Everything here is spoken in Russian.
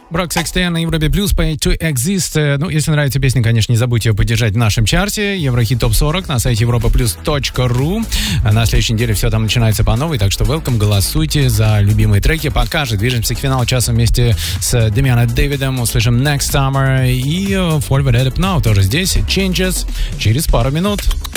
Брок Секстен на Европе Плюс, Pay to Exist. Ну, если нравится песня, конечно, не забудьте ее поддержать в нашем чарте. Еврохит Топ 40 на сайте europaplus.ru. На следующей неделе все там начинается по новой, так что welcome, голосуйте за любимые треки. Пока же движемся к финалу часа вместе с Демианом Дэвидом. Услышим Next Summer и Forward Up Now тоже здесь. Changes через пару минут.